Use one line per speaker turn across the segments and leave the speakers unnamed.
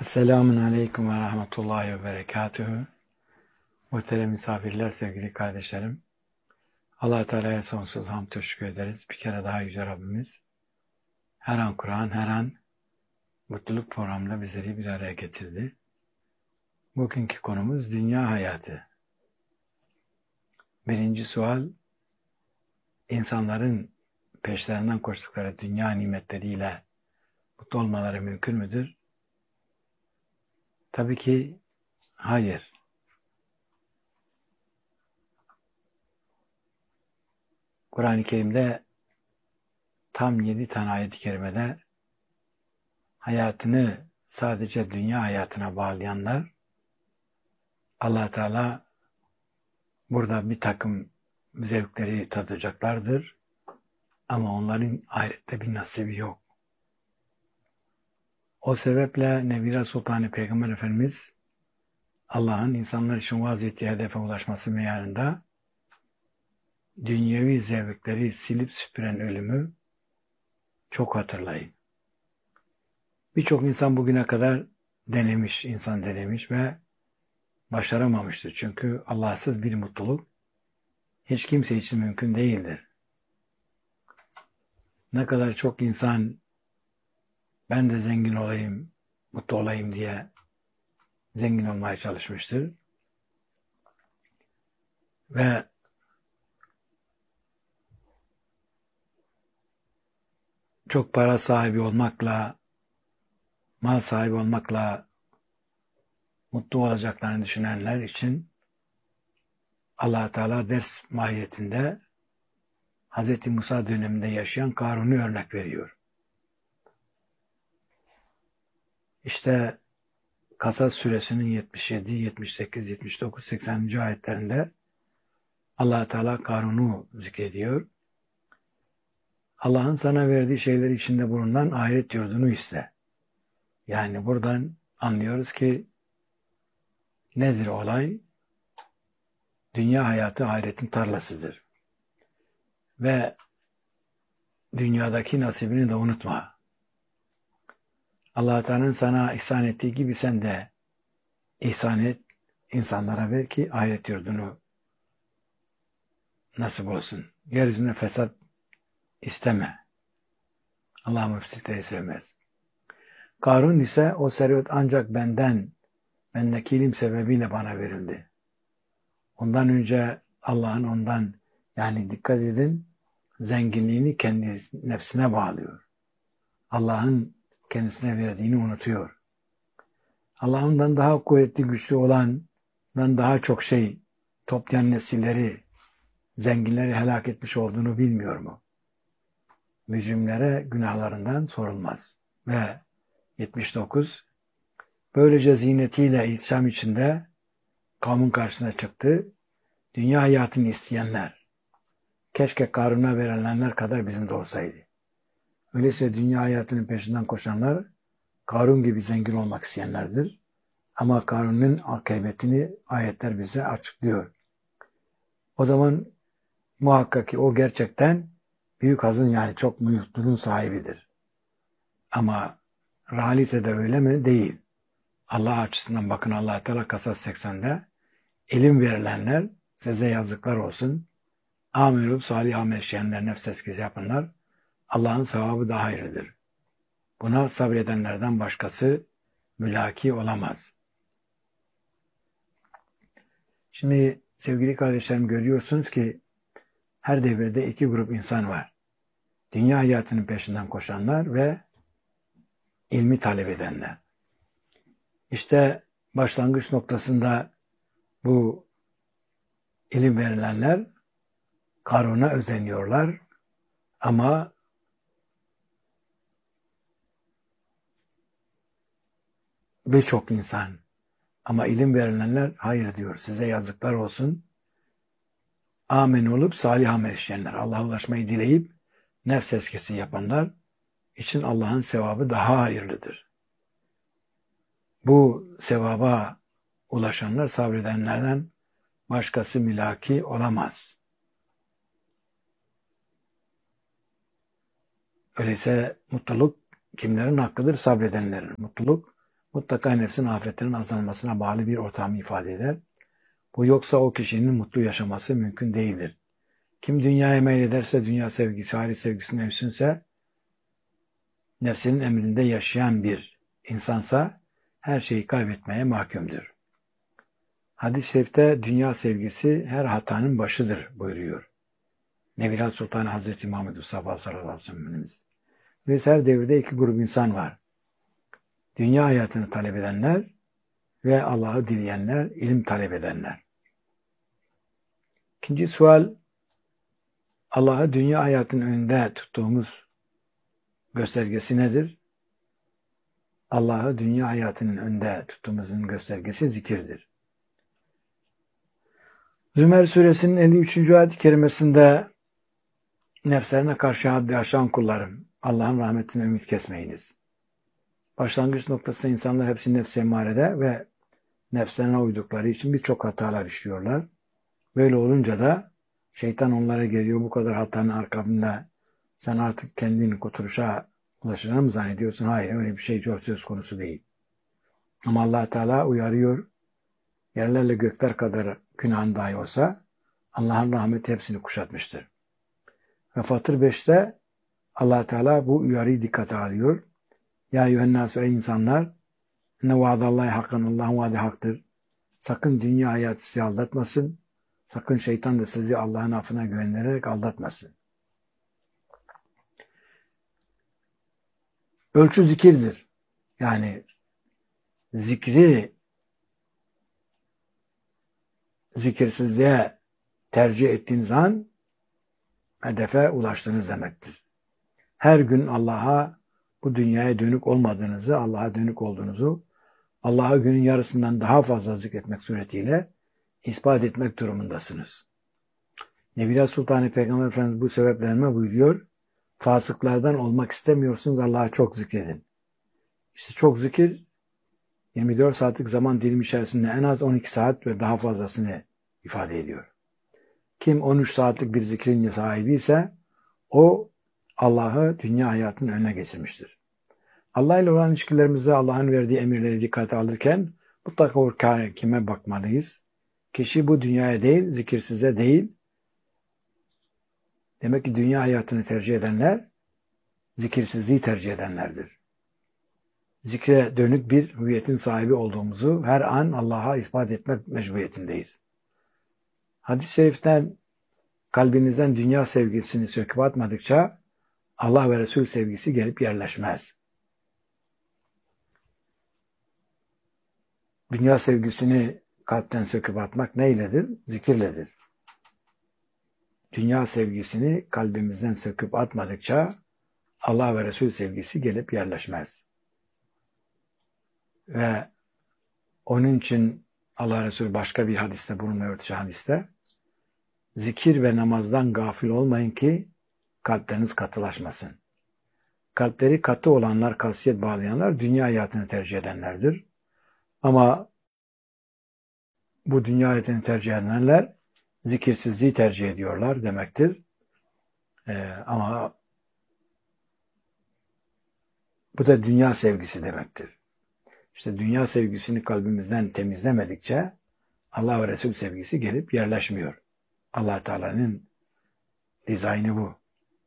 Selamun Aleyküm ve Rahmetullahi ve Berekatühü. Muhterem misafirler, sevgili kardeşlerim. Allah-u Teala'ya sonsuz hamd teşekkür ederiz. Bir kere daha Yüce Rabbimiz her an Kur'an, her an mutluluk programında bizleri bir araya getirdi. Bugünkü konumuz dünya hayatı. Birinci sual, insanların peşlerinden koştukları dünya nimetleriyle mutlu olmaları mümkün müdür? Tabii ki hayır. Kur'an-ı Kerim'de tam 7 tane ayet-i kerimede hayatını sadece dünya hayatına bağlayanlar, Allah Teala burada bir takım zevkleri tadacaklardır ama onların ahirette bir nasibi yok. O sebeple Nebi Sultan Peygamber Efendimiz Allah'ın insanlar için vaaz ettiği hedefe ulaşması meyanında dünyevi zevkleri silip süpüren ölümü çok hatırlayın. Birçok insan bugüne kadar denemiş ve başaramamıştır. Çünkü Allahsız bir mutluluk hiç kimse için mümkün değildir. Ne kadar çok insan ben de zengin olayım, mutlu olayım diye zengin olmaya çalışmıştır. Ve çok para sahibi olmakla, mal sahibi olmakla mutlu olacaklarını düşünenler için Allah Teala ders mahiyetinde Hz. Musa döneminde yaşayan Karun'u örnek veriyor. İşte Kasas suresinin 77, 78, 79, 80. ayetlerinde Allah Teala Karun'u zikrediyor. Allah'ın sana verdiği şeyler içinde bulunan ahiret yurdunu iste. Yani buradan anlıyoruz ki nedir olay? Dünya hayatı ahiretin tarlasıdır. Ve dünyadaki nasibini de unutma. Allah Teala'nın sana ihsan ettiği gibi sen de ihsan et, insanlara ver ki ahiret yurdunu nasip olsun. Yeryüzüne fesat isteme. Allah müfsitleri sevmez. Karun ise o servet ancak bendeki ilim sebebiyle bana verildi. Ondan önce Allah'ın ondan, yani dikkat edin, zenginliğini kendi nefsine bağlıyor. Allah'ın kendisine verdiğini unutuyor. Allah'ından daha kuvvetli, güçlü olandan daha çok şey toplayan nesilleri, zenginleri helak etmiş olduğunu bilmiyor mu? Mücrimlere günahlarından sorulmaz. Ve 79, böylece ziynetiyle ihtişam içinde kavmin karşısına çıktı. Dünya hayatını isteyenler, keşke Karun'a verilenler kadar bizim de olsaydı. Öyleyse dünya hayatının peşinden koşanlar, Karun gibi zengin olmak isteyenlerdir. Ama Karun'un akıbetini ayetler bize açıklıyor. O zaman muhakkak ki o gerçekten büyük hazın, yani çok mutluluğun sahibidir. Ama realitede öyle mi? Değil. Allah açısından bakın, Allah Teala Kasas 80'de ilim verilenler size yazıklar olsun. Amel olup salih amel işleyenler, nefs tezkiyesi yapanlar, Allah'ın sevabı daha hayırlıdır. Buna sabredenlerden başkası mülaki olamaz. Şimdi sevgili kardeşlerim, görüyorsunuz ki her devirde iki grup insan var. Dünya hayatının peşinden koşanlar ve ilmi talep edenler. İşte başlangıç noktasında bu ilim verilenler Karun'a özeniyorlar ama birçok insan, ama ilim verilenler hayır diyor, size yazıklar olsun. Amin olup salih amel işleyenler, Allah'a ulaşmayı dileyip nefs eskisi yapanlar için Allah'ın sevabı daha hayırlıdır. Bu sevaba ulaşanlar sabredenlerden başkası mülaki olamaz. Öyleyse mutluluk kimlerin hakkıdır? Sabredenlerin. Mutluluk mutlaka nefsin afetlerin azalmasına bağlı bir ortamı ifade eder. Bu yoksa o kişinin mutlu yaşaması mümkün değildir. Kim dünyaya meylederse, dünya sevgisi, ahiret sevgisine üstünse, nefsinin emrinde yaşayan bir insansa her şeyi kaybetmeye mahkumdur. Hadis-i şerifte dünya sevgisi her hatanın başıdır buyuruyor. Nebilat Sultanı Hazreti Muhammed Mustafa sallallahu aleyhi ve sellem. Ve her devirde iki grup insan var. Dünya hayatını talep edenler ve Allah'ı dileyenler, ilim talep edenler. İkinci sual, Allah'ı dünya hayatının önünde tuttuğumuz göstergesi nedir? Allah'ı dünya hayatının önünde tuttuğumuzun göstergesi zikirdir. Zümer suresinin 53. ayet-i kerimesinde nefslerine karşı haddi aşan kullarım, Allah'ın rahmetine ümit kesmeyiniz. Başlangıç noktasında insanlar hepsi nefs-i emmarede ve nefslerine uydukları için birçok hatalar işliyorlar. Böyle olunca da şeytan onlara geliyor, bu kadar hatanın arkasında sen artık kendini kurtuluşa ulaşacağını mı zannediyorsun? Hayır, öyle bir şey söz konusu değil. Ama Allah Teala uyarıyor, yerlerle gökler kadar günahın dahi olsa Allah'ın rahmeti hepsini kuşatmıştır. Ve Fatır 5'te Allah Teala bu uyarıyı dikkate alıyor. Ya eyyühennâsü, ey insanlar, ne vaadallahi hakkın, Allah'ın vaadi haktır. Sakın dünya hayatı sizi aldatmasın. Sakın şeytan da sizi Allah'ın affına güvenilerek aldatmasın. Ölçü zikirdir. Yani zikirsizliğe tercih ettiğiniz an hedefe ulaştınız demektir. Her gün Allah'a, bu dünyaya dönük olmadığınızı, Allah'a dönük olduğunuzu, Allah'a günün yarısından daha fazla zikretmek suretiyle ispat etmek durumundasınız. Nebiler Sultanı Peygamber Efendimiz bu sebeplenme buyuruyor. Fasıklardan olmak istemiyorsunuz, Allah'a çok zikredin. İşte çok zikir 24 saatlik zaman dilimi içerisinde en az 12 saat ve daha fazlasını ifade ediyor. Kim 13 saatlik bir zikrin sahibi ise o Allah'ı dünya hayatının önüne geçirmiştir. Allah ile olan ilişkilerimizde Allah'ın verdiği emirleri dikkate alırken mutlaka o kime bakmalıyız. Kişi bu dünyaya değil, zikirsize değil. Demek ki dünya hayatını tercih edenler, zikirsizliği tercih edenlerdir. Zikre dönük bir hüviyetin sahibi olduğumuzu her an Allah'a ispat etmek mecburiyetindeyiz. Hadis-i şeriften kalbinizden dünya sevgisini söküp atmadıkça Allah ve Resul sevgisi gelip yerleşmez. Dünya sevgisini kalpten söküp atmak neyledir? Zikirledir. Dünya sevgisini kalbimizden söküp atmadıkça Allah ve Resul sevgisi gelip yerleşmez. Ve onun için Allah Resulü başka bir hadiste, bununla örtüşen hadiste, zikir ve namazdan gafil olmayın ki kalpleriniz katılaşmasın. Kalpleri katı olanlar, kasiyet bağlayanlar dünya hayatını tercih edenlerdir. Ama bu dünya hayatını tercih edenler zikirsizliği tercih ediyorlar demektir. Ama bu da dünya sevgisi demektir. İşte dünya sevgisini kalbimizden temizlemedikçe Allah ve Resul sevgisi gelip yerleşmiyor. Allah Teala'nın dizaynı bu.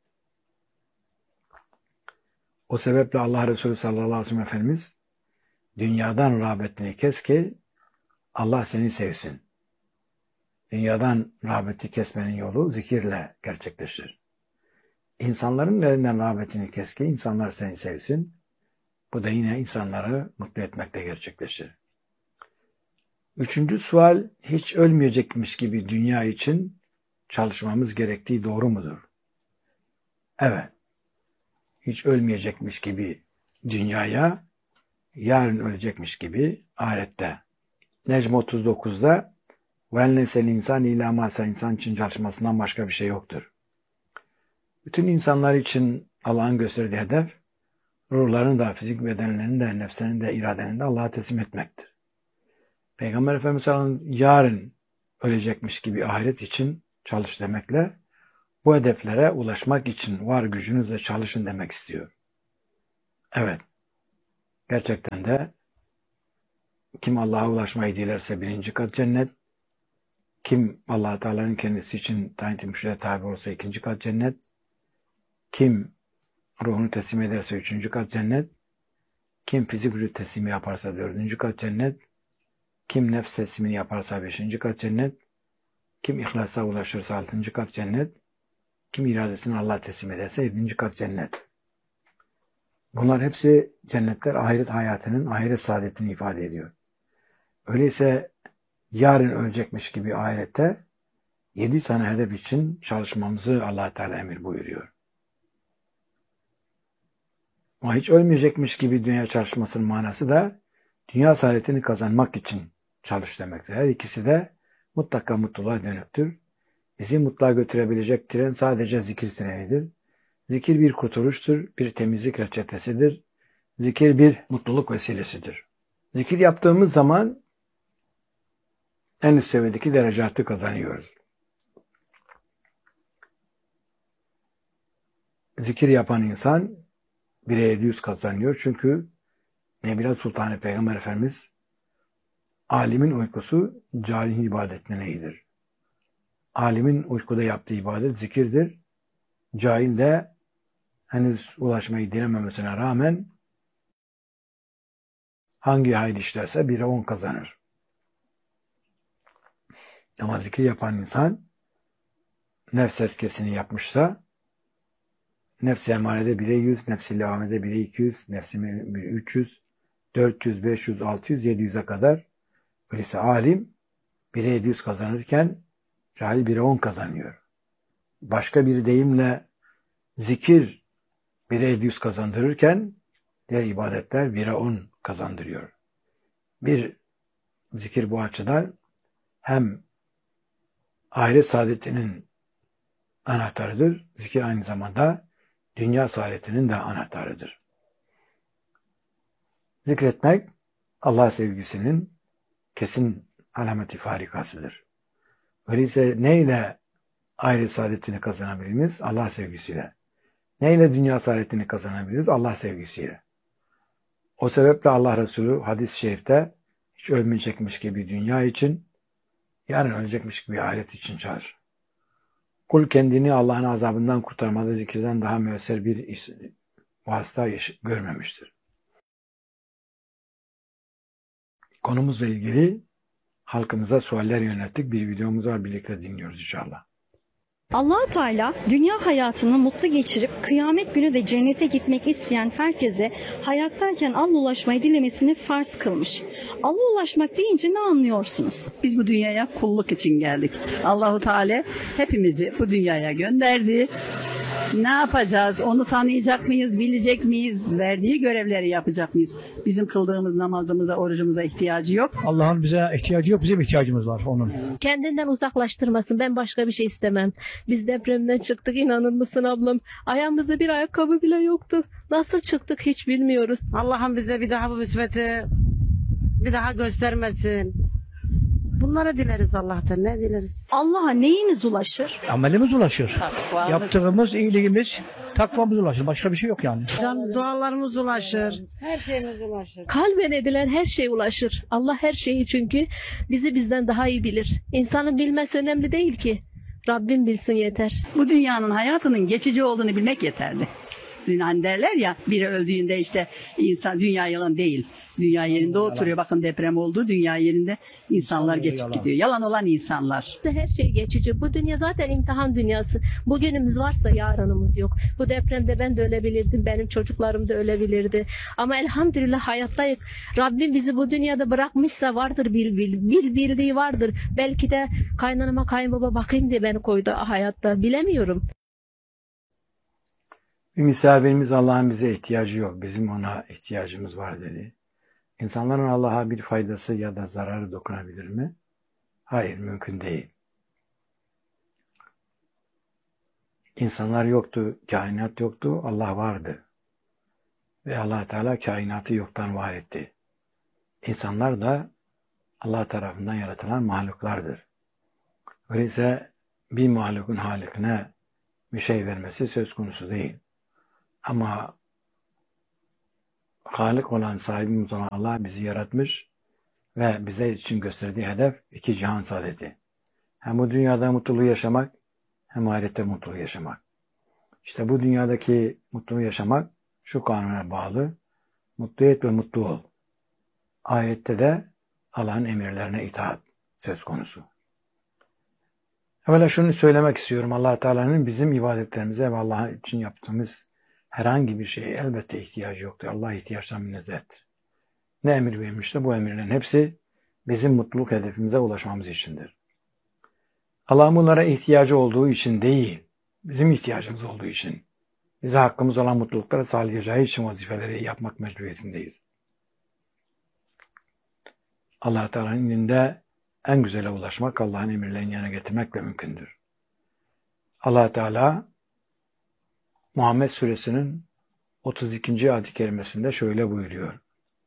O sebeple Allah Resulü sallallahu aleyhi ve sellem Efendimiz dünyadan rağbetini kes ki Allah seni sevsin. Dünyadan rağbeti kesmenin yolu zikirle gerçekleşir. İnsanların elinden rağbetini kes ki insanlar seni sevsin. Bu da yine insanları mutlu etmekle gerçekleşir. Üçüncü sual, hiç ölmeyecekmiş gibi dünya için çalışmamız gerektiği doğru mudur? Evet. Hiç ölmeyecekmiş gibi dünyaya, yarın ölecekmiş gibi ahirette. Necm 39'da وَاَلْنَسَ الْاِنْسَانِ اِلَى مَاسَ insan için çalışmasından başka bir şey yoktur. Bütün insanlar için Allah'ın gösterdiği hedef, ruhlarını da, fizik bedenlerini de, nefslerini de, iradelerini de Allah'a teslim etmektir. Peygamber Efendimiz yarın ölecekmiş gibi ahiret için çalış demekle, bu hedeflere ulaşmak için var gücünüzle çalışın demek istiyor. Evet, gerçekten de Kim Allah'a ulaşmayı dilerse birinci kat cennet. Kim Allah Teala'nın kendisi için tayin etmişlere tabi olursa ikinci kat cennet. Kim ruhunu teslim ederse üçüncü kat cennet. Kim fizik vücut teslimi yaparsa dördüncü kat cennet. Kim nefs teslimini yaparsa beşinci kat cennet. Kim ihlasa ulaşırsa altıncı kat cennet. Kim iradesini Allah'a teslim ederse yedinci kat cennet. Bunlar hepsi cennetler ahiret hayatının, ahiret saadetini ifade ediyor. Öyleyse yarın ölecekmiş gibi ahirette 7 tane hedef için çalışmamızı Allah Teala emir buyuruyor. Ama hiç ölmeyecekmiş gibi dünya çalışmasının manası da dünya saadetini kazanmak için çalış demektir. Her ikisi de mutlaka mutluluğa dönüktür. Bizi mutluluğa götürebilecek tren sadece zikir trenidir. Zikir bir kurtuluştur, bir temizlik reçetesidir. Zikir bir mutluluk vesilesidir. Zikir yaptığımız zaman en üst seviyedeki derecatı kazanıyoruz. Zikir yapan insan 1'e 700 kazanıyor. Çünkü Nebila Sultanı Peygamber Efendimiz alimin uykusu cahilin ibadetinden iyidir. Alimin uykuda yaptığı ibadet zikirdir. Cahil de henüz ulaşmayı dilememesine rağmen hangi hayır işlerse 1'e 10 kazanır. Ama zikir yapan insan nefs eskesini yapmışsa nefs-i emarede 1'e 100, nefs-i levamede 1'e 200, nefs-i 1'e 300, 400, 500, 600, 700'e kadar. Öyleyse alim 1'e 700 kazanırken cahil 1'e 10 kazanıyor. Başka bir deyimle zikir 1'e 700 kazandırırken diğer ibadetler 1'e 10 kazandırıyor. Bir zikir bu açıdan hem ahiret saadetinin anahtarıdır. Zikir aynı zamanda dünya saadetinin de anahtarıdır. Zikretmek Allah sevgisinin kesin alameti farikasıdır. Öyleyse neyle ahiret saadetini kazanabiliriz? Allah sevgisiyle. Neyle dünya saadetini kazanabiliriz? Allah sevgisiyle. O sebeple Allah Resulü hadis-i şerifte hiç ölmeyecekmiş gibi dünya için, yarın ölecekmiş gibi ahiret için çağırır. Kul kendini Allah'ın azabından kurtarmada zikirden daha müesser bir vasıta görmemiştir. Konumuzla ilgili halkımıza sualler yönelttik. Bir videomuz var, birlikte dinliyoruz inşallah.
Allah-u Teala dünya hayatını mutlu geçirip kıyamet günü de cennete gitmek isteyen herkese hayattayken Allah'a ulaşmayı dilemesini farz kılmış. Allah'a ulaşmak deyince ne anlıyorsunuz?
Biz bu dünyaya kulluk için geldik. Allahu Teala hepimizi bu dünyaya gönderdi. Ne yapacağız? Onu tanıyacak mıyız? Bilecek miyiz? Verdiği görevleri yapacak mıyız? Bizim kıldığımız namazımıza, orucumuza ihtiyacı yok.
Allah'ın bize ihtiyacı yok, bizim ihtiyacımız var onun.
Kendinden uzaklaştırmasın. Ben başka bir şey istemem. Biz depremden çıktık, inanır mısın ablam? Ayağımızda bir ayakkabı bile yoktu. Nasıl çıktık hiç bilmiyoruz.
Allah'ım bize bir daha bu kısmeti bir daha göstermesin. Bunlara dileriz Allah'tan, ne dileriz?
Allah'a neyiniz ulaşır?
Amelimiz ulaşır.
Takvamız.
Yaptığımız iyiliğimiz, takvamız ulaşır. Başka bir şey yok yani.
Can dualarımız ulaşır. Her şeyimiz ulaşır.
Kalben edilen her şey ulaşır. Allah her şeyi çünkü bizi bizden daha iyi bilir. İnsanın bilmesi önemli değil ki. Rabbim bilsin yeter.
Bu dünyanın hayatının geçici olduğunu bilmek yeterli. Hani derler ya, biri öldüğünde işte insan dünya yalan değil. Dünya yerinde oturuyor. Bakın deprem oldu. Dünya yerinde insanlar geçip
yalan.
gidiyor. Yalan olan insanlar.
Her şey geçici. Bu dünya zaten imtihan dünyası. Bugünümüz varsa yarınımız yok. Bu depremde ben de ölebilirdim. Benim çocuklarım da ölebilirdi. Ama elhamdülillah hayattayız. Rabbim bizi bu dünyada bırakmışsa vardır bildiği vardır. Belki de kaynanama kayınbaba bakayım diye beni koydu hayatta. Bilemiyorum.
Bir misafirimiz Allah'ın bize ihtiyacı yok, bizim ona ihtiyacımız var dedi. İnsanların Allah'a bir faydası ya da zararı dokunabilir mi? Hayır, mümkün değil. İnsanlar yoktu, kainat yoktu, Allah vardı. Ve Allah Teala kainatı yoktan var etti. İnsanlar da Allah tarafından yaratılan mahluklardır. Öyleyse bir mahlukun halikine bir şey vermesi söz konusu değil. Ama Halik olan, sahibimiz olan Allah bizi yaratmış, ve bize için gösterdiği hedef iki cihan saadeti. Hem bu dünyada mutluluğu yaşamak hem ahirette mutluluğu yaşamak. İşte bu dünyadaki mutluluğu yaşamak şu kanuna bağlı. Mutlu et ve mutlu ol. Ayette de Allah'ın emirlerine itaat söz konusu. Evvela şunu söylemek istiyorum. Allah Teala'nın bizim ibadetlerimize ve Allah için yaptığımız herhangi bir şeye elbette ihtiyacı yoktur. Allah ihtiyaçtan münezzehtir. Ne emir vermişse bu emirlerin hepsi bizim mutluluk hedefimize ulaşmamız içindir. Allah'ın bunlara ihtiyacı olduğu için değil, bizim ihtiyacımız olduğu için, bize hakkımız olan mutlulukları sağlayacağı için vazifeleri yapmak mecburiyetindeyiz. Allah Teala'nın indinde en güzele ulaşmak, Allah'ın emirlerini yerine getirmekle mümkündür. Allah Teala Muhammed Suresinin 32. ayet-i kerimesinde şöyle buyuruyor.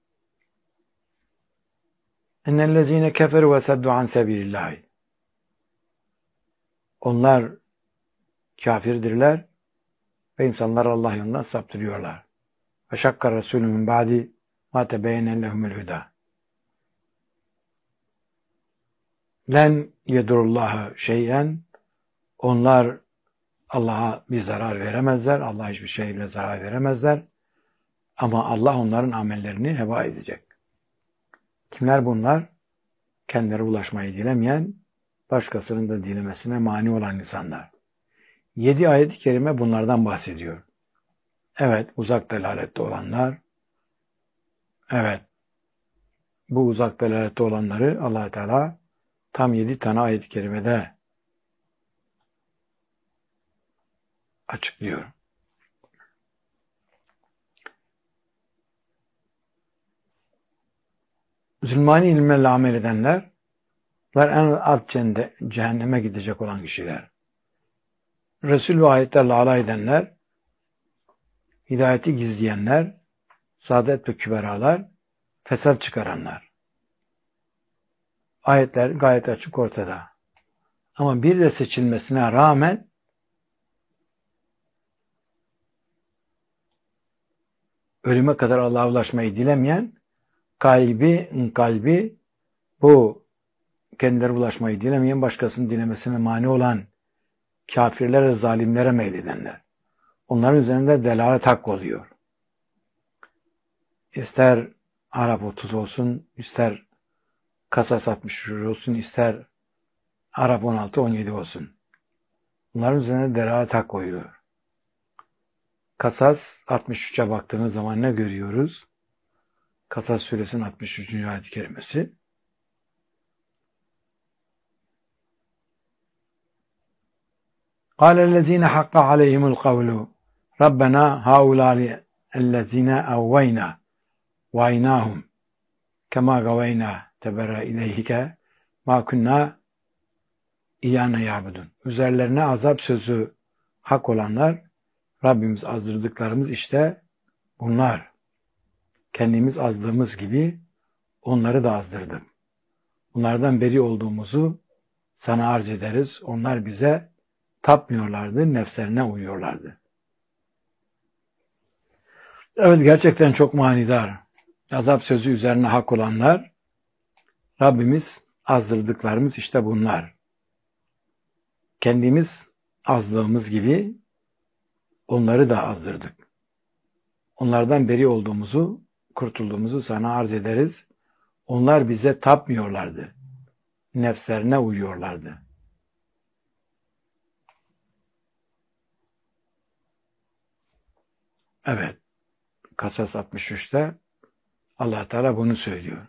Ennellezîne keferu ve seddu an sebilillâhi. Onlar kafirdirler ve insanlar Allah yolundan saptırıyorlar. Ve şakka Resulü min ba'di ma tebeyyene lehumul huda. Len yedurullaha şeyen. Onlar Allah'a bir zarar veremezler. Allah hiçbir şeyle zarar veremezler. Ama Allah onların amellerini heba edecek. Kimler bunlar? Kendileri ulaşmayı dilemeyen, başkasının da dilemesine mani olan insanlar. 7 ayet-i kerime bunlardan bahsediyor. Evet, uzak delalette olanlar. Evet, bu uzak delalette olanları Allah Teala tam 7 tane ayet-i kerimede açıklıyor. Zulmani ilmlerle amel edenler en alt cehenneme gidecek olan kişiler. Resul ve ayetlerle alay edenler, hidayeti gizleyenler, saadet ve küberalar, fesat çıkaranlar. Ayetler gayet açık ortada. Ama bir de seçilmesine rağmen ölüme kadar Allah'a ulaşmayı dilemeyen kalbi bu kendileri ulaşmayı dilemeyen, başkasının dilemesine mani olan kafirlere, zalimlere meyledenler. Onların üzerinde delalet hak oluyor. İster Arap 30 olsun, ister Kasas 63 olsun, ister Arap 16-17 olsun. Bunların üzerine delalet hak koyuyor. Kasas 63'e baktığımız zaman ne görüyoruz? Kasas suresinin 63. ayet-i kerimesi. قَالَ الَّذ۪ينَ حَقَّ عَلَيْهِمُ الْقَوْلُ رَبَّنَا هَاُولَٰئِ الَّذ۪ينَ اَوَّيْنَا وَاَيْنَاهُمْ كَمَا غَوَيْنَا تَبَرَّ اِلَيْهِكَ مَا كُنَّا اِيَانَ يَعْبُدُونَ. Üzerlerine azap sözü hak olanlar, Rabbimiz azdırdıklarımız işte bunlar. Kendimiz azdığımız gibi onları da azdırdık. Onlardan beri olduğumuzu sana arz ederiz. Onlar bize tapmıyorlardı, nefslerine uyuyorlardı. Evet, gerçekten çok manidar. Azap sözü üzerine hak olanlar, Rabbimiz azdırdıklarımız işte bunlar. Kendimiz azdığımız gibi onları da azdırdık. Onlardan beri olduğumuzu, kurtulduğumuzu sana arz ederiz. Onlar bize tapmıyorlardı. Nefslerine uyuyorlardı. Evet. Kasas 63'te Allah Teala bunu söylüyor.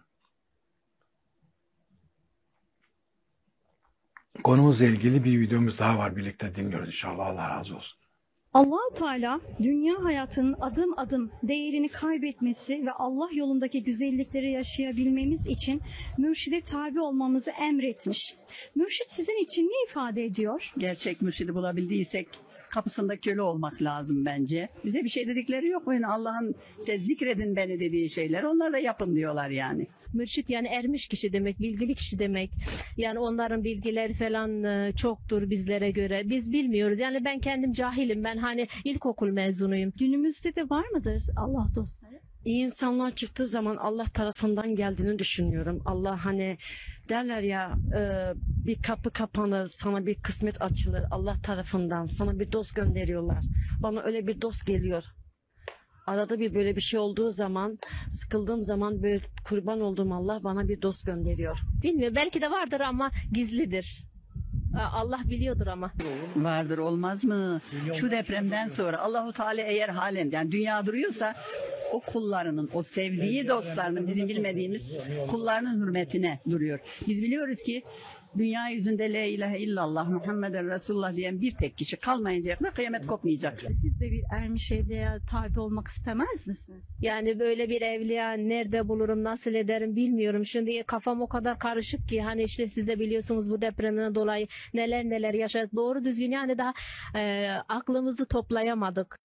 Konumuzla ilgili bir videomuz daha var. Birlikte dinliyoruz inşallah. Allah razı olsun.
Allah-u Teala dünya hayatının adım adım değerini kaybetmesi ve Allah yolundaki güzellikleri yaşayabilmemiz için mürşide tabi olmamızı emretmiş. Mürşit sizin için ne ifade ediyor?
Gerçek mürşidi bulabildiysek kapısında köle olmak lazım bence. Bize bir şey dedikleri yok. Yani Allah'ın işte zikredin beni dediği şeyler, onlar da yapın diyorlar yani.
Mürşit yani ermiş kişi demek, bilgili kişi demek. Yani onların bilgileri falan çoktur bizlere göre. Biz bilmiyoruz. Yani ben kendim cahilim. Ben hani ilkokul mezunuyum.
Günümüzde de var mıdır Allah dostları?
İyi insanlar çıktığı zaman Allah tarafından geldiğini düşünüyorum. Allah hani derler ya bir kapı kapanır, sana bir kısmet açılır. Allah tarafından sana bir dost gönderiyorlar. Bana öyle bir dost geliyor. Arada bir böyle bir şey olduğu zaman, sıkıldığım zaman böyle kurban olduğum Allah bana bir dost gönderiyor.
Bilmiyorum, belki de vardır ama gizlidir. Allah biliyordur ama.
Vardır, olmaz mı? Şu depremden sonra Allahu Teala eğer halen yani dünya duruyorsa o kullarının, o sevdiği dostlarının, bizim bilmediğimiz kullarının hürmetine duruyor. Biz biliyoruz ki dünya yüzünde la ilahe illallah Muhammeden Resulullah diyen bir tek kişi kalmayıncaya kadar kıyamet kopmayacak.
Siz de bir ermiş evliya tabi olmak istemez misiniz?
Yani böyle bir evliya nerede bulurum, nasıl ederim bilmiyorum. Şimdi kafam o kadar karışık ki hani işte siz de biliyorsunuz bu depremden dolayı neler neler yaşadık. Doğru düzgün yani daha aklımızı toplayamadık.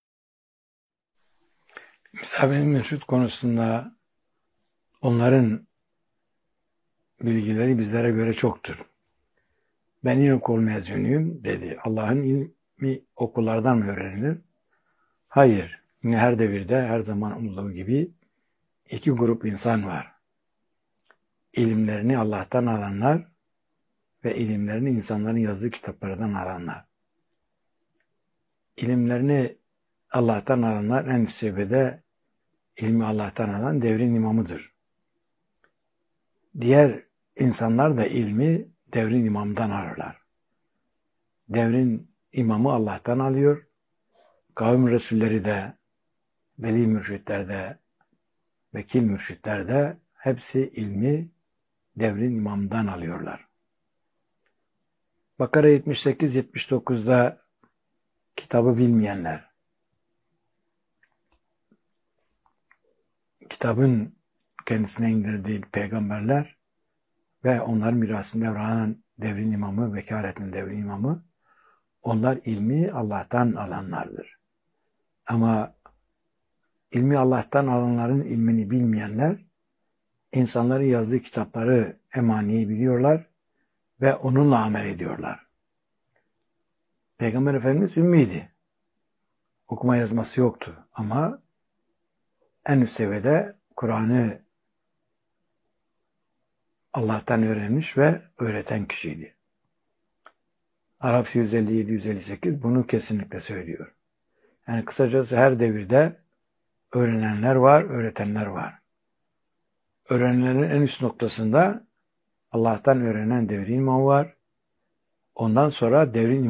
Misafir-i Mesut konusunda onların bilgileri bizlere göre çoktur. Ben ilkokul mezunuyum dedi. Allah'ın ilmi okullardan mı öğrenilir? Hayır. Yine her devirde her zaman olduğu gibi iki grup insan var. İlimlerini Allah'tan alanlar ve ilimlerini insanların yazdığı kitaplardan alanlar. İlimlerini Allah'tan alanlar en üst seviyede ilmi Allah'tan alan devrin imamıdır. Diğer insanlar da ilmi devrin imamından alırlar. Devrin imamı Allah'tan alıyor. Kavim Resulleri de, veli mürşitler de, vekil mürşitler de hepsi ilmi devrin imamından alıyorlar. Bakara 78-79'da kitabı bilmeyenler, kitabın kendisine indirdiği peygamberler ve onların mirasını devralan devrin imamı, vekaletin devrin imamı, onlar ilmi Allah'tan alanlardır. Ama ilmi Allah'tan alanların ilmini bilmeyenler, insanların yazdığı kitapları emaniyi biliyorlar ve onunla amel ediyorlar. Peygamber Efendimiz ümmiydi. Okuma yazması yoktu ama en üst seviyede Kur'an'ı Allah'tan öğrenmiş ve öğreten kişiydi. Arapça 157-158 bunu kesinlikle söylüyor. Yani kısacası her devirde öğrenenler var, öğretenler var. Öğrenenlerin en üst noktasında Allah'tan öğrenen devrin imamı var. Ondan sonra devrin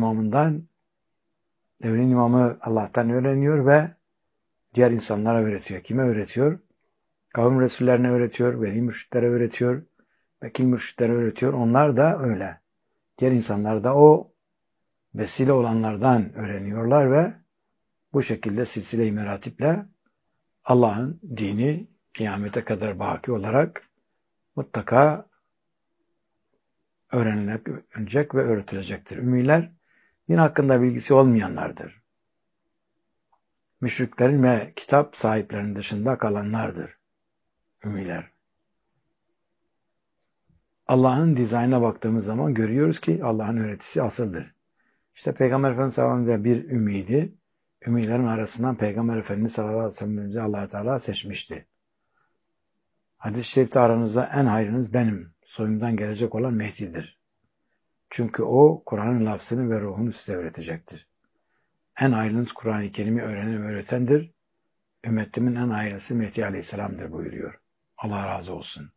imamı Allah'tan öğreniyor ve diğer insanlara öğretiyor. Kime öğretiyor? Kavim Resullerine öğretiyor, veli mürşitlere öğretiyor, vekil mürşitlere öğretiyor. Onlar da öyle. Diğer insanlar da o vesile olanlardan öğreniyorlar ve bu şekilde silsile-i meratiple Allah'ın dini kıyamete kadar baki olarak mutlaka öğrenilecek ve öğretilecektir. Ümmiler din hakkında bilgisi olmayanlardır. Müşriklerin ve kitap sahiplerinin dışında kalanlardır. Ümmiler. Allah'ın dizaynına baktığımız zaman görüyoruz ki Allah'ın öğretisi asıldır. İşte Peygamber Efendimiz sallallahu aleyhi ve sellem bir ümmiydi. Ümmilerin arasından Peygamber Efendimiz sallallahu aleyhi ve sellem'i Allah-u Teala seçmişti. Hadis-i şerifte aranızda en hayrınız benim, soyumdan gelecek olan Mehdi'dir. Çünkü o Kur'an'ın lafzını ve ruhunu size öğretecektir. En hayırlınız Kur'an-ı Kerim'i öğrenen ve öğretendir. Ümmetimin en hayırlısı Mehdi Aleyhisselam'dır buyuruyor. Allah razı olsun.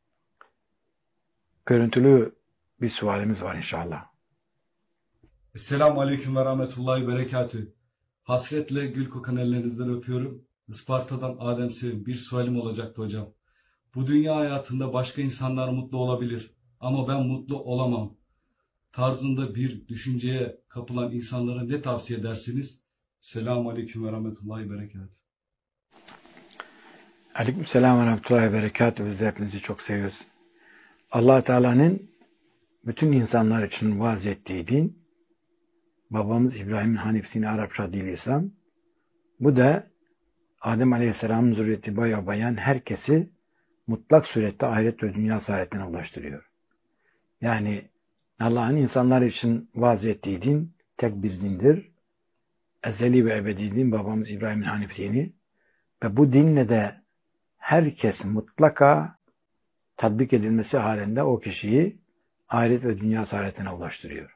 Görüntülü bir sualimiz var inşallah.
Esselamu Aleyküm ve Rahmetullahi Berekatü. Hasretle gül kokan ellerinizden öpüyorum. Isparta'dan Adem Sevim. Bir sualim olacaktı hocam. Bu dünya hayatında başka insanlar mutlu olabilir ama ben mutlu olamam tarzında bir düşünceye kapılan insanlara ne tavsiye edersiniz? Selamun Aleyküm ve Rahmetullahi Berekatü.
Aleykümselam ve Rahmetullahi Berekatü. Biz de hepinizi çok seviyoruz. Allah Teala'nın bütün insanlar için vaaz ettiği din, babamız İbrahim'in Hanif dini, Arapça dili İslam. Bu da Adem Aleyhisselam'ın zürriyeti bayan herkesi mutlak surette ahiret ve dünya saadetine ulaştırıyor. Yani Allah'ın insanlar için vaaz ettiği din tek bir dindir. Ezeli ve ebedi din babamız İbrahim'in Hanif dini. Ve bu dinle de herkes mutlaka tatbik edilmesi halinde o kişiyi ahiret ve dünya saadetine ulaştırıyor.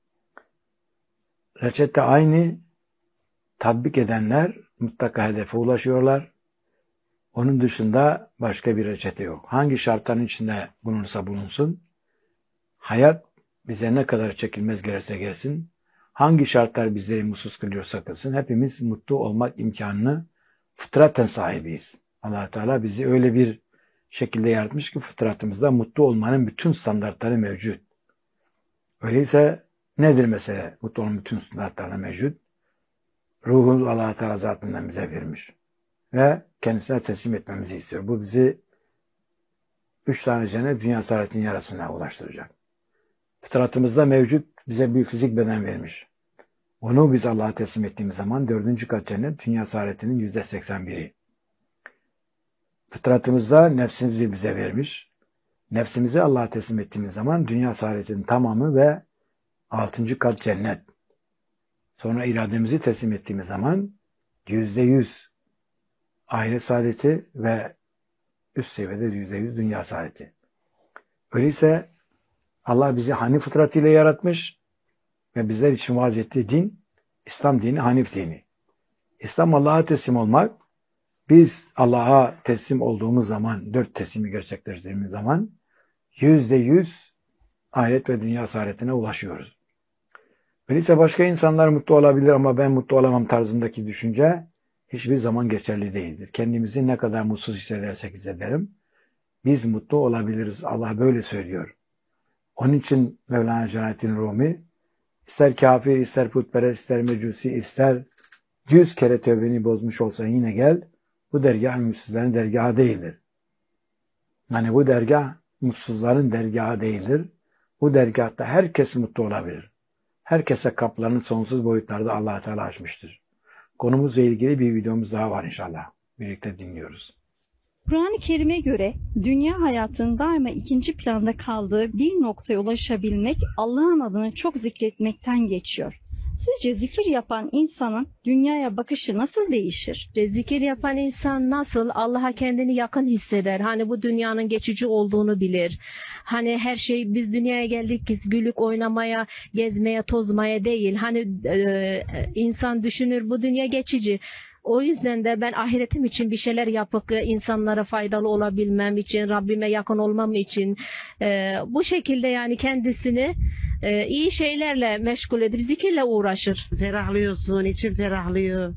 Reçete aynı, tatbik edenler mutlaka hedefe ulaşıyorlar. Onun dışında başka bir reçete yok. Hangi şartların içinde bulunursa bulunsun, hayat bize ne kadar çekilmez gelirse gelsin, hangi şartlar bizleri mutsuz kılıyorsa kılsın, hepimiz mutlu olmak imkanını fıtraten sahibiyiz. Allah Teala bizi öyle bir şekilde yaratmış ki fıtratımızda mutlu olmanın bütün standartları mevcut. Öyleyse nedir mesele? Mutlu olmanın bütün standartları mevcut. Ruhu Allah Teala zatından bize vermiş ve kendisine teslim etmemizi istiyor. Bu bizi 3 tane cennet dünya saadetinin yarasına ulaştıracak. Fıtratımızda mevcut bize bir fizik beden vermiş. Onu biz Allah'a teslim ettiğimiz zaman 4. kat cennet dünya saadetinin %81'i. Fıtratımızda nefsimizi bize vermiş. Nefsimizi Allah'a teslim ettiğimiz zaman dünya saadetinin tamamı ve 6. kat cennet. Sonra irademizi teslim ettiğimiz zaman %100 ahiret saadeti ve üst seviyede %100 dünya saadeti. Öyleyse Allah bizi Hanif fıtratıyla yaratmış ve bizler için vaaz ettiği din, İslam dini, Hanif dini. İslam Allah'a teslim olmak, biz Allah'a teslim olduğumuz zaman, 4 teslimi gerçekleştirdiğimiz zaman %100 ahiret ve dünya saadetine ulaşıyoruz. Öyleyse başka insanlar mutlu olabilir ama ben mutlu olamam tarzındaki düşünce hiçbir zaman geçerli değildir. Kendimizi ne kadar mutsuz hissedersek hissedelim, biz mutlu olabiliriz. Allah böyle söylüyor. Onun için Mevlana Celaleddin Rumi, ister kafir, ister putperest, ister mecusi, ister 100 kere tövbeni bozmuş olsan yine gel, bu dergah mutsuzların dergahı değildir. Yani bu dergah mutsuzların dergahı değildir. Bu dergahta herkes mutlu olabilir. Herkese kapılarını sonsuz boyutlarda Allah Teala açmıştır. Konumuzla ilgili bir videomuz daha var inşallah. Birlikte dinliyoruz.
Kur'an-ı Kerim'e göre dünya hayatının daima ikinci planda kaldığı bir noktaya ulaşabilmek Allah'ın adını çok zikretmekten geçiyor. Sizce zikir yapan insanın dünyaya bakışı nasıl değişir?
Zikir yapan insan nasıl Allah'a kendini yakın hisseder? Hani bu dünyanın geçici olduğunu bilir. Hani her şey, biz dünyaya geldik ki gülük oynamaya, gezmeye, tozmaya değil. Hani insan düşünür bu dünya geçici. O yüzden de ben ahiretim için bir şeyler yapıp insanlara faydalı olabilmem için, Rabbime yakın olmam için bu şekilde yani kendisini iyi şeylerle meşgul edip zikirle uğraşır.
Ferahlıyorsun, için ferahlıyor.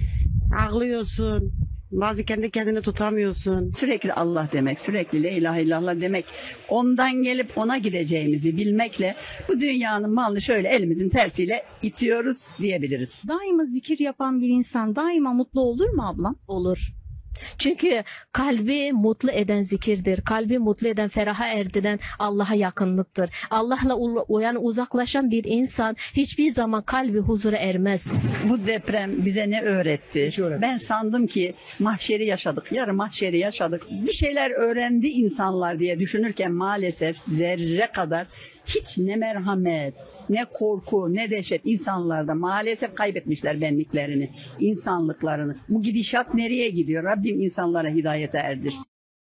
Ağlıyorsun. Bazı kendi kendini tutamıyorsun.
Sürekli Allah demek, sürekli la ilahe illallah demek, ondan gelip ona gideceğimizi bilmekle bu dünyanın malını şöyle elimizin tersiyle itiyoruz diyebiliriz.
Daima zikir yapan bir insan daima mutlu olur mu ablam?
Olur. Çünkü kalbi mutlu eden zikirdir. Kalbi mutlu eden, feraha erdiren Allah'a yakınlıktır. Allah'la yani uzaklaşan bir insan hiçbir zaman kalbi huzura ermez.
Bu deprem bize ne öğretti? Ben sandım ki mahşeri yaşadık, yarın mahşeri yaşadık. Bir şeyler öğrendi insanlar diye düşünürken maalesef zerre kadar hiç ne merhamet, ne korku, ne dehşet insanlarda maalesef kaybetmişler benliklerini, insanlıklarını. Bu gidişat nereye gidiyor? Rabbim insanlara hidayete erdirsin.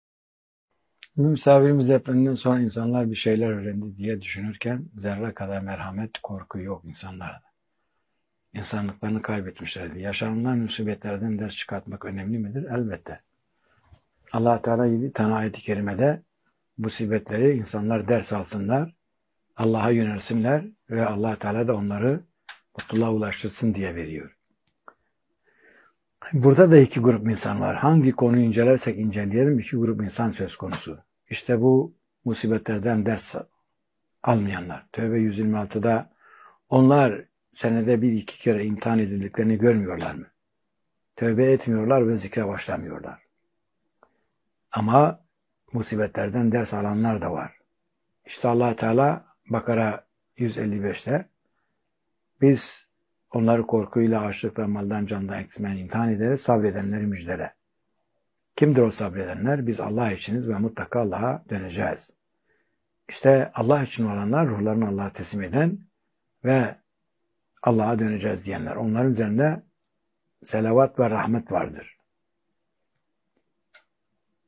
Misafirimiz depreminden sonra insanlar bir şeyler öğrendi diye düşünürken zerre kadar merhamet, korku yok insanlarda. İnsanlıklarını kaybetmişlerdi. Yaşanılan musibetlerden ders çıkartmak önemli midir? Elbette. Allah Teala 7 tane ayet-i kerimede musibetleri insanlar ders alsınlar, Allah'a yönelsinler ve Allah Teala da onları mutluluğa ulaştırsın diye veriyor. Burada da 2 grup insan var. Hangi konuyu incelersek inceleyelim 2 grup insan söz konusu. İşte bu musibetlerden ders almayanlar. Tevbe 126'da onlar senede 1-2 kere imtihan edildiklerini görmüyorlar mı? Tövbe etmiyorlar ve zikre başlamıyorlar. Ama musibetlerden ders alanlar da var. İşte Allah Teala Bakara 155'te biz onları korkuyla, açlıkla, maldan, candan eksilmeyen imtihan ederiz, sabredenleri müjdele. Kimdir o sabredenler? Biz Allah içiniz ve mutlaka Allah'a döneceğiz. İşte Allah için olanlar, ruhlarını Allah'a teslim eden ve Allah'a döneceğiz diyenler. Onların üzerinde selavat ve rahmet vardır.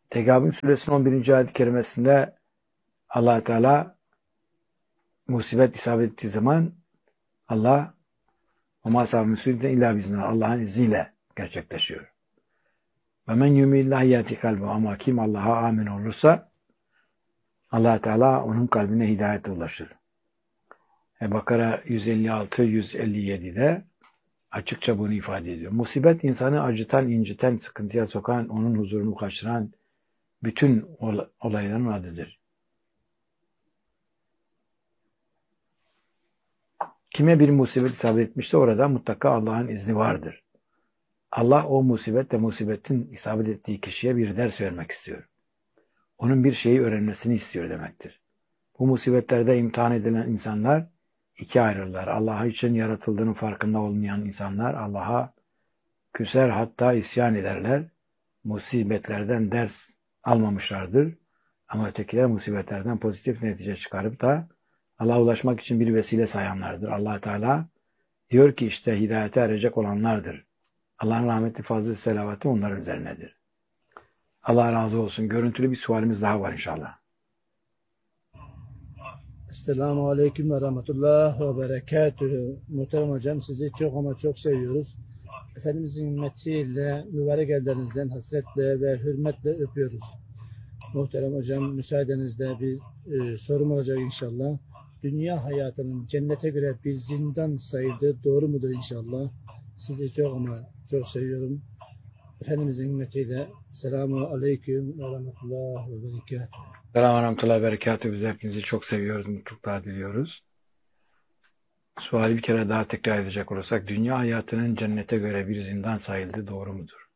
Tegabün suresinin 11. ayet-i kerimesinde Allah Teala musibet isabet ettiği zaman Allah وَمَا سَابَ مُسِيبَةٍ اِلَّا بِاِذْنِهِ Allah'ın izniyle gerçekleşiyor. وَمَنْ يُمِلَّهِ يَاتِ قَلْبُهُ Ama kim Allah'a amin olursa Allah Teala onun kalbine hidayete ulaşır. Bakara 156-157'de açıkça bunu ifade ediyor. Musibet insanı acıtan, inciten, sıkıntıya sokan, onun huzurunu kaçıran bütün olayların adıdır. Kime bir musibet isabet etmişse orada mutlaka Allah'ın izni vardır. Allah o musibet ve musibetin isabet ettiği kişiye bir ders vermek istiyor. Onun bir şeyi öğrenmesini istiyor demektir. Bu musibetlerde imtihan edilen insanlar ikiye ayrılırlar. Allah için yaratıldığının farkında olmayan insanlar Allah'a küser, hatta isyan ederler. Musibetlerden ders almamışlardır. Ama ötekiler musibetlerden pozitif netice çıkarıp da Allah'a ulaşmak için bir vesile sayanlardır. Allah Teala diyor ki işte hidayete erecek olanlardır. Allah'ın rahmeti, fazlı selavatı onların üzerinedir. Allah razı olsun. Görüntülü bir sualimiz daha var inşallah.
Esselamu Aleyküm ve Rahmetullah ve Berekatühü. Muhterem hocam, sizi çok ama çok seviyoruz. Efendimizin ümmetiyle mübarek ellerinizden hasretle ve hürmetle öpüyoruz. Muhterem hocam, müsaadenizle bir sorum olacak inşallah. Dünya hayatının cennete göre bir zindan sayıldığı doğru mudur inşallah? Sizi çok ama çok seviyorum. Efendimizin ümmetiyle selamu aleyküm ve rahmetullah ve berekatuhu.
Selamun Aleyküm ve Berekatühü. Biz hepinizi çok seviyoruz, mutluluklar diliyoruz. Suali bir kere daha tekrar edecek olursak, dünya hayatının cennete göre bir zindan sayıldığı doğru mudur?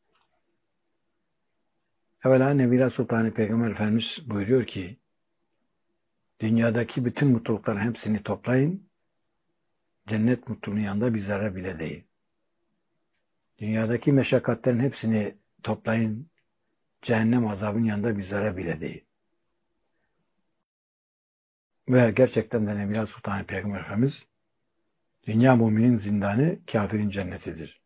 Evvela Nebila Sultanı Peygamber Efendimiz buyuruyor ki, dünyadaki bütün mutlulukların hepsini toplayın, cennet mutluluğunun yanında bir zerre bile değil. Dünyadaki meşakkatlerin hepsini toplayın, cehennem azabının yanında bir zerre bile değil. Ve gerçekten de Nebila Sultanı Peygamber Efendimiz, dünya müminin zindanı, kafirin cennetidir.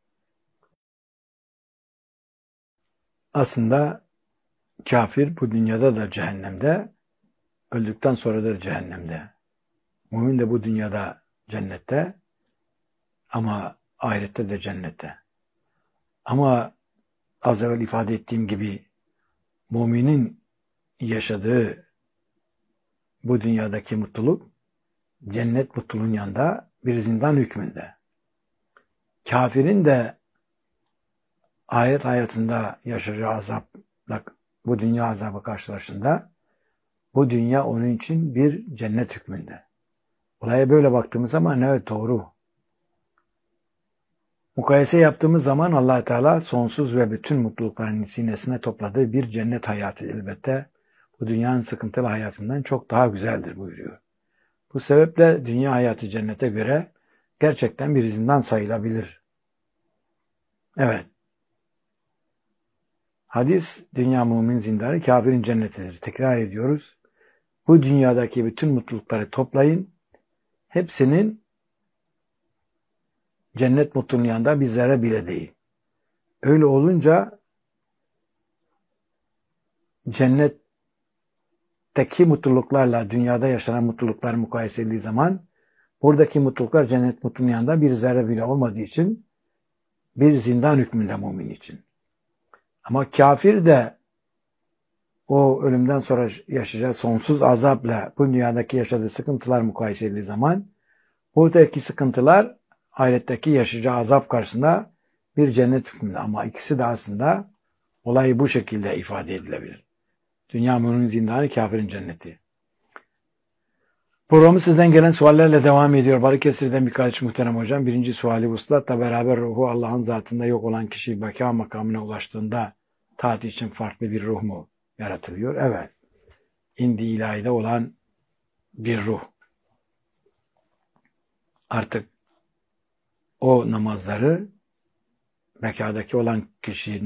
Aslında kafir bu dünyada da cehennemde, öldükten sonra da cehennemde. Mümin de bu dünyada cennette ama ahirette de cennette. Ama az evvel ifade ettiğim gibi müminin yaşadığı bu dünyadaki mutluluk cennet mutluluğun yanında bir zindan hükmünde. Kafirin de ahiret hayatında yaşayacağı azapla bu dünya azabı karşılaşında bu dünya onun için bir cennet hükmünde. Olaya böyle baktığımız zaman evet doğru. Mukayese yaptığımız zaman Allah Teala sonsuz ve bütün mutlulukların sinesine topladığı bir cennet hayatı elbette bu dünyanın sıkıntılı hayatından çok daha güzeldir buyuruyor. Bu sebeple dünya hayatı cennete göre gerçekten bir zindan sayılabilir. Evet. Hadis, dünya mümin zindanı, kafirin cennetidir. Tekrar ediyoruz. Bu dünyadaki bütün mutlulukları toplayın. Hepsinin cennet mutluluğunun yanında bir zerre bile değil. Öyle olunca cennetteki mutluluklarla dünyada yaşanan mutluluklar mukayese edildiği zaman buradaki mutluluklar cennet mutluluğunun yanında bir zerre bile olmadığı için bir zindan hükmünde mümin için. Ama kafir de o ölümden sonra yaşayacağı sonsuz azapla bu dünyadaki yaşadığı sıkıntılar mukayese edildiği zaman buradaki sıkıntılar ahiretteki yaşayacağı azap karşısında bir cennet hükmünde. Ama ikisi de aslında olayı bu şekilde ifade edilebilir. Dünya müminin zindanı, kafirin cenneti. Programı sizden gelen suallerle devam ediyor. Balıkesir'den birkaç muhterem hocam. Birinci suali vuslatla beraber ruhu Allah'ın zatında yok olan kişi beka makamına ulaştığında taat için farklı bir ruh mu yaratılıyor? Evet. İndi ilahide olan bir ruh. Artık o namazları, bekadaki olan kişi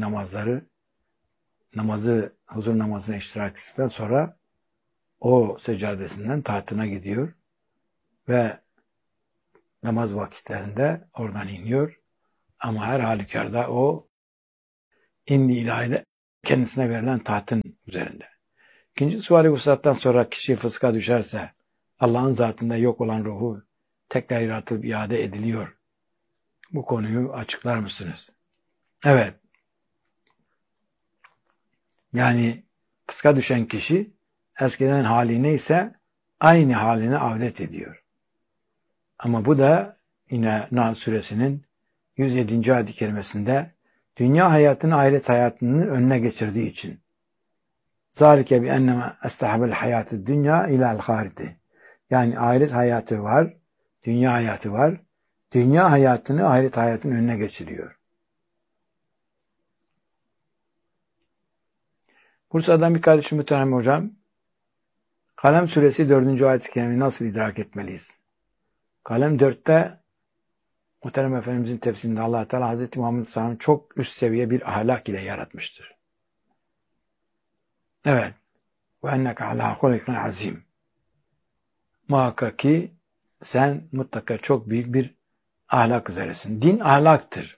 huzur namazına iştirak ettikten sonra o seccadesinden taatına gidiyor ve namaz vakitlerinde oradan iniyor. Ama her halükarda o indi ilahide kendisine verilen tahtın üzerinde. İkinci suali vuslattan sonra kişi fıska düşerse Allah'ın zatında yok olan ruhu tekrar yaratılıp iade ediliyor. Bu konuyu açıklar mısınız? Evet. Yani fıska düşen kişi eskiden hali neyse aynı haline avdet ediyor. Ama bu da yine Nahl suresinin 107. ayet-i kerimesinde dünya hayatını ahiret hayatının önüne geçirdiği için. Zalike bi ennema estahabel hayatı dünya ilal hariti. Yani ahiret hayatı var, dünya hayatı var. Dünya hayatını ahiret hayatının önüne geçiriyor. Bursa'dan bir kardeşim muhterem hocam, Kalem suresi 4. ayet-i kerimeyi nasıl idrak etmeliyiz? Kalem 4'te muhterem Efendimizin tefsirinde Allah Teala Hazreti Muhammed Sallallahu çok üst seviye bir ahlak ile yaratmıştır. Evet. Ve enneke alâ hulikin azim. Muhakkak ki sen mutlaka çok büyük bir ahlak üzeresin. Din ahlaktır.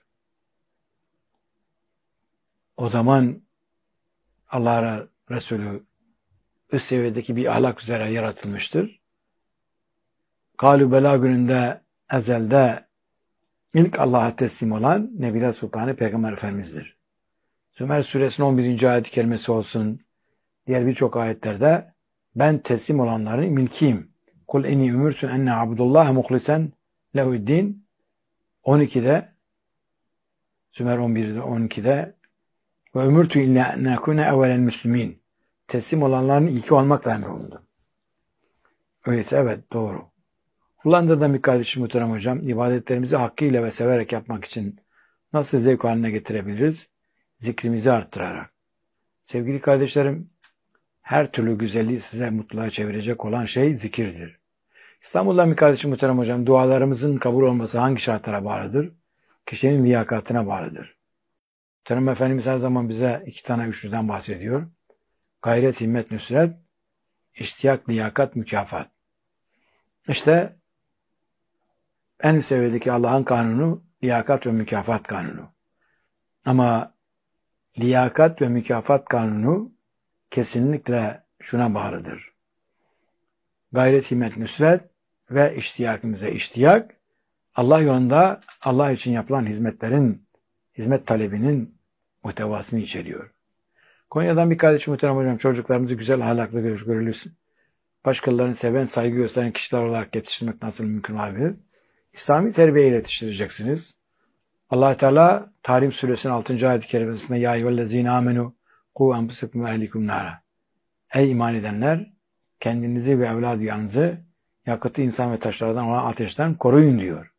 O zaman Allah Resulü üst seviyedeki bir ahlak üzere yaratılmıştır. Kâlû belâ gününde ezelde ilk Allah'a teslim olan Nebiler Sultanı Peygamber Efendimiz'dir. Zümer suresinin 11. ayet-i kerimesi olsun, diğer birçok ayetlerde ben teslim olanların milkiyim. Kul eni ümürtün enne abdullaha muhlisen lehuddin 12'de Zümer 11'de 12'de ve ümürtü illa nekune evvelen müslümin. Teslim olanların ilki olmakla emrolundu. Öyleyse evet doğru. Hollanda'dan bir kardeşim muhterem hocam, ibadetlerimizi hakkıyla ve severek yapmak için nasıl zevk haline getirebiliriz? Zikrimizi arttırarak. Sevgili kardeşlerim, her türlü güzelliği size mutluluğa çevirecek olan şey zikirdir. İstanbul'dan bir kardeşim muhterem hocam, dualarımızın kabul olması hangi şartlara bağlıdır? Kişinin liyakatine bağlıdır. Muhterem Efendimiz her zaman bize iki tane üçlüden bahsediyor. Gayret, himmet, nüsret, iştiyak, liyakat, mükafat. İşte en seviyedeki Allah'ın kanunu liyakat ve mükafat kanunu. Ama liyakat ve mükafat kanunu kesinlikle şuna bağlıdır. Gayret, himmet, nüsret ve iştiyakımıza iştiyak, Allah yolunda Allah için yapılan hizmetlerin, hizmet talebinin muhtevasını içeriyor. Konya'dan bir kardeşim muhterem hocam, çocuklarımızı güzel ahlaklı görülürsün. Başkalarını seven, saygı gösteren kişiler olarak yetiştirmek nasıl mümkün olabilir? İslami terbiye ile yetiştireceksiniz. Allah Teala Tahrim suresinin 6. ayet-i kerimesinde ya eyyühellezine amenu ku enfusakum ve ehlikum nara. Ey iman edenler, kendinizi ve evladınızı yakıtı insan ve taşlardan olan ateşten koruyun diyor.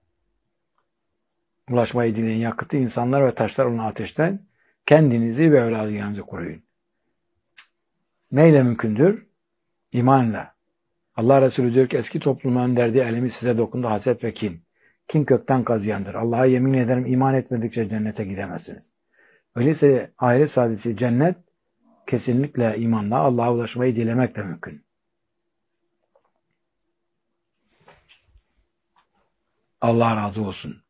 Ulaşmayı dileyen yakıtı insanlar ve taşlar olan ateşten kendinizi ve evladınızı koruyun. Neyle mümkündür? İmanla. Allah Resulü diyor ki eski toplumların derdi elemi size dokundu haset ve kin. Kin kökten kazıyandır. Allah'a yemin ederim iman etmedikçe cennete gidemezsiniz. Öyleyse ahiret saadeti cennet kesinlikle imanla Allah'a ulaşmayı dilemekle mümkün. Allah razı olsun.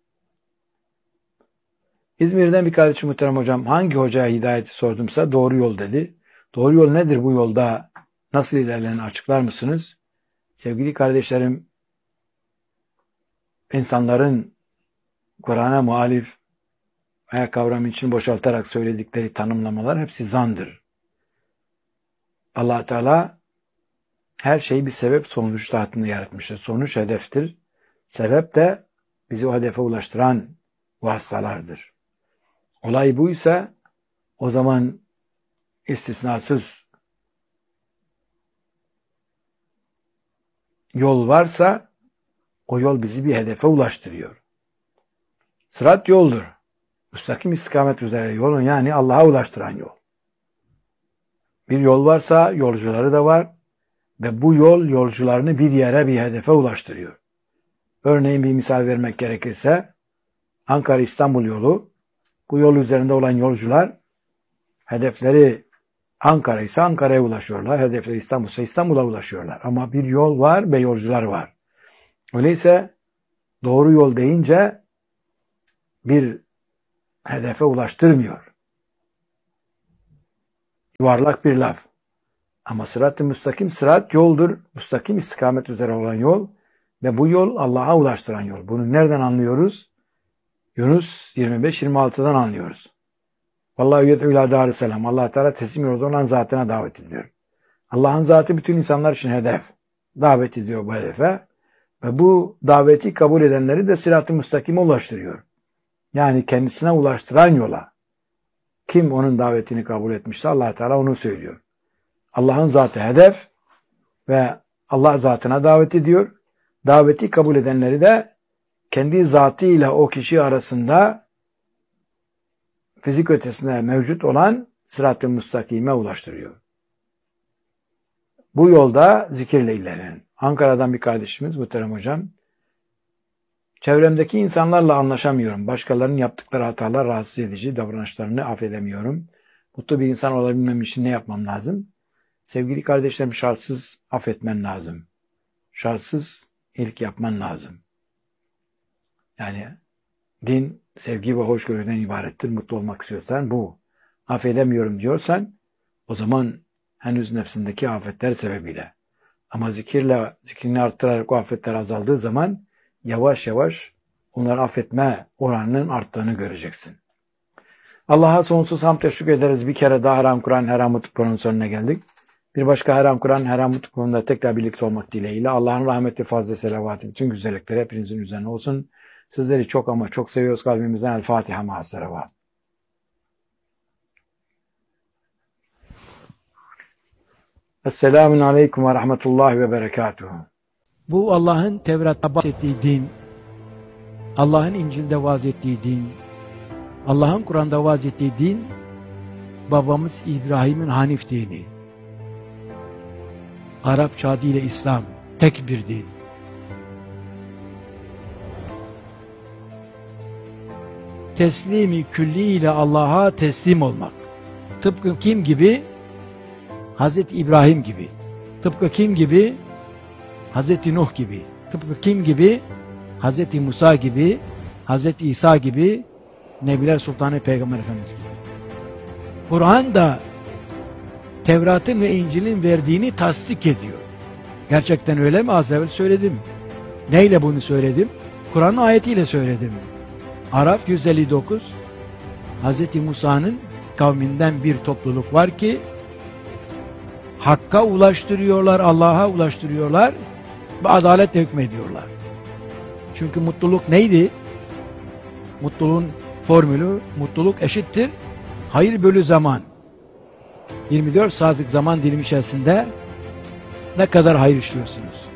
İzmir'den bir kardeşim muhterem hocam hangi hocaya hidayeti sordumsa doğru yol dedi. Doğru yol nedir bu yolda? Nasıl ilerlerini açıklar mısınız? Sevgili kardeşlerim, insanların Kur'an'a muhalif veya kavram için boşaltarak söyledikleri tanımlamalar hepsi zandır. Allah Teala her şeyi bir sebep sonuç tahtında yaratmıştır. Sonuç hedeftir. Sebep de bizi o hedefe ulaştıran vasıtalardır. Olay buysa o zaman istisnasız yol varsa o yol bizi bir hedefe ulaştırıyor. Sırat yoldur. Müstakim istikamet üzere yolun yani Allah'a ulaştıran yol. Bir yol varsa yolcuları da var ve bu yol yolcularını bir yere bir hedefe ulaştırıyor. Örneğin bir misal vermek gerekirse Ankara-İstanbul yolu, bu yol üzerinde olan yolcular hedefleri Ankara ise Ankara'ya ulaşıyorlar. Hedefleri İstanbul ise İstanbul'a ulaşıyorlar. Ama bir yol var ve yolcular var. Öyleyse doğru yol deyince bir hedefe ulaştırmıyor. yuvarlak bir laf. Ama sırat-ı müstakim, sırat yoldur. Müstakim istikamet üzere olan yol ve bu yol Allah'a ulaştıran yol. Bunu nereden anlıyoruz? Yunus 25-26'dan anlıyoruz. Vallahi yed'u ila Darüsselam. Allah Teala teslim yolda olan zatına davet ediyor. Allah'ın zatı bütün insanlar için hedef. Davet ediyor bu hedefe. Ve bu daveti kabul edenleri de sırat-ı müstakime ulaştırıyor. Yani kendisine ulaştıran yola. Kim onun davetini kabul etmişse Allah Teala onu söylüyor. Allah'ın zatı hedef ve Allah zatına davet ediyor. Daveti kabul edenleri de kendi zatıyla o kişi arasında fizik ötesinde mevcut olan sırat-ı müstakime ulaştırıyor. Bu yolda zikirle ilerleyin. Ankara'dan bir kardeşimiz, muhterem hocam, çevremdeki insanlarla anlaşamıyorum. Başkalarının yaptıkları hatalar rahatsız edici, davranışlarını affedemiyorum. Mutlu bir insan olabilmem için ne yapmam lazım? Sevgili kardeşlerim, şartsız affetmen lazım. Şartsız iyilik yapman lazım. Yani din sevgi ve hoşgörüden ibarettir. Mutlu olmak istiyorsan bu. Affedemiyorum diyorsan o zaman henüz nefsindeki afetler sebebiyle. Ama zikrini arttırarak o afetler azaldığı zaman yavaş yavaş onları affetme oranının arttığını göreceksin. Allah'a sonsuz hamd teşekkür ederiz. Bir kere daha Haram Kur'an, Haram Mutluluk'un sonuna geldik. Bir başka Haram Kur'an, Haram Mutluluk'unda tekrar birlikte olmak dileğiyle Allah'ın rahmeti, fazla selavatı, bütün güzellikleri hepinizin üzerine olsun. Sizleri çok ama çok seviyoruz kalbimizden. El Fatiha ma'as-salavat. Esselamun aleyküm ve rahmetullahi ve berekatuhu.
Bu Allah'ın Tevrat'ta bahsettiği din, Allah'ın İncil'de vaaz ettiği din, Allah'ın Kur'an'da vaaz ettiği din, babamız İbrahim'in Hanif dini. Arapça adıyla İslam, tek bir din. Teslimi külliyle Allah'a teslim olmak. Tıpkı kim gibi? Hazreti İbrahim gibi. Tıpkı kim gibi? Hazreti Nuh gibi. Tıpkı kim gibi? Hazreti Musa gibi, Hazreti İsa gibi, Nebiler Sultanı Peygamber Efendimiz gibi. Kur'an da Tevrat'ın ve İncil'in verdiğini tasdik ediyor. Gerçekten öyle mi? Az evvel söyledim. Neyle bunu söyledim? Kur'an'ın ayetiyle söyledim. Araf 159, Hazreti Musa'nın kavminden bir topluluk var ki Hakk'a ulaştırıyorlar, Allah'a ulaştırıyorlar ve adaletle hükmediyorlar. Çünkü mutluluk neydi? Mutluluğun formülü, mutluluk eşittir hayır bölü zaman. 24 saatlik zaman dilimi içerisinde ne kadar hayır işliyorsunuz?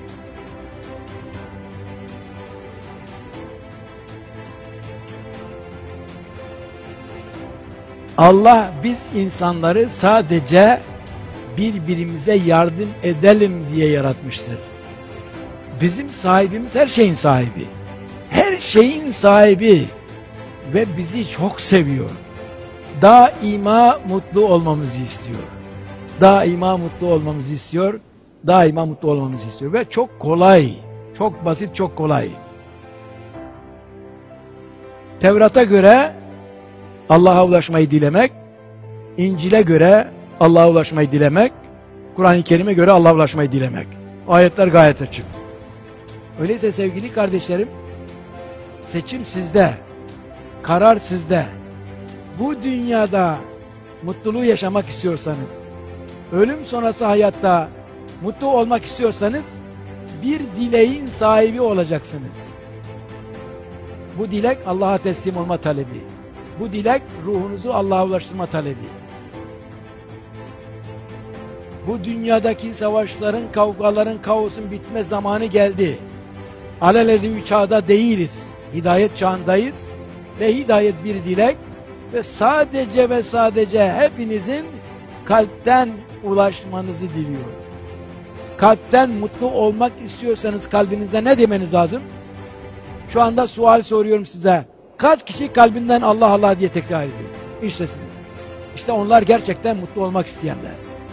Allah biz insanları sadece birbirimize yardım edelim diye yaratmıştır. Bizim sahibimiz her şeyin sahibi. Her şeyin sahibi ve bizi çok seviyor. Daima mutlu olmamızı istiyor. Daima mutlu olmamızı istiyor. Daima mutlu olmamızı istiyor. Ve çok kolay, çok basit, çok kolay. Tevrat'a göre Allah'a ulaşmayı dilemek, İncil'e göre Allah'a ulaşmayı dilemek, Kur'an-ı Kerim'e göre Allah'a ulaşmayı dilemek. Ayetler gayet açık. Öyleyse sevgili kardeşlerim, seçim sizde, karar sizde. Bu dünyada mutluluğu yaşamak istiyorsanız, ölüm sonrası hayatta mutlu olmak istiyorsanız, bir dileğin sahibi olacaksınız. Bu dilek Allah'a teslim olma talebi. Bu dilek ruhunuzu Allah'a ulaştırma talebi. Bu dünyadaki savaşların, kavgaların, kaosun bitme zamanı geldi. Alelade bir çağda değiliz. Hidayet çağındayız. Ve hidayet bir dilek. Ve sadece hepinizin kalpten ulaşmanızı diliyorum. Kalpten mutlu olmak istiyorsanız kalbinizde ne demeniz lazım? Şu anda sual soruyorum size. Kaç kişi kalbinden Allah Allah diye tekrar ediyor? İşte siz. İşte onlar gerçekten mutlu olmak isteyenler.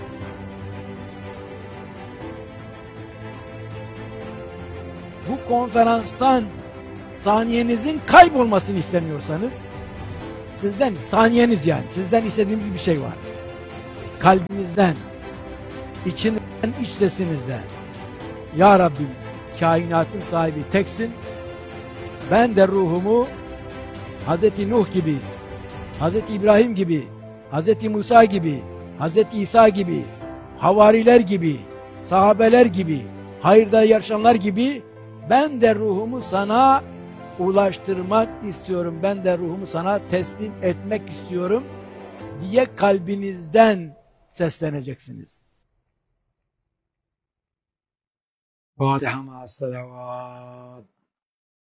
Bu konferanstan saniyenizin kaybolmasını istemiyorsanız, sizden saniyeniz yani, sizden istediğim bir şey var. kalbinizden, içinden, iç sesinizden, Ya Rabbim, kainatın sahibi teksin, ben de ruhumu Hz. Nuh gibi, Hz. İbrahim gibi, Hz. Musa gibi, Hz. İsa gibi, havariler gibi, sahabeler gibi, hayırda yarışanlar gibi ben de ruhumu sana ulaştırmak istiyorum. Ben de ruhumu sana teslim etmek istiyorum diye kalbinizden sesleneceksiniz.
Fatiha ma'as salavat.